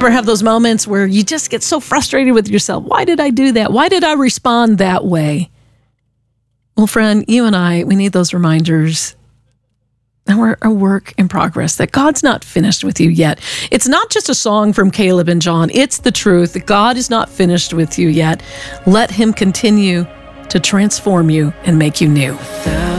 ever have those moments where you just get so frustrated with yourself? Why did I do that? Why did I respond that way? Well, friend, you and I, we need those reminders. And we're a work in progress, that God's not finished with you yet. It's not just a song from Caleb and John. It's the truth that God is not finished with you yet. Let him continue to transform you and make you new.